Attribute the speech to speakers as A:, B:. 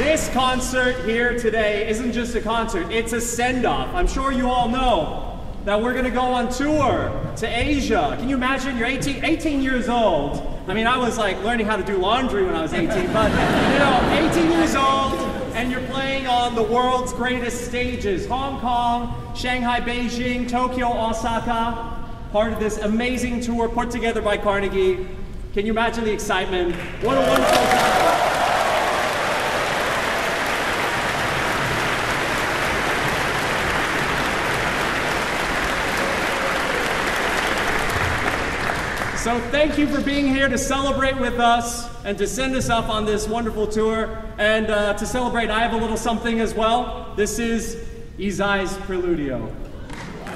A: This concert here today isn't just a concert, it's a send-off. I'm sure you all know that we're gonna go on tour to Asia. Can you imagine? You're 18 years old. I mean, I was like learning how to do laundry when I was 18, but you know, 18 years old, and you're playing on the world's greatest stages. Hong Kong, Shanghai, Beijing, Tokyo, Osaka. Part of this amazing tour put together by Carnegie. Can you imagine the excitement? What a wonderful time. So thank you for being here to celebrate with us and to send us off on this wonderful tour. And to celebrate, I have a little something as well. This is Izai's Preludio.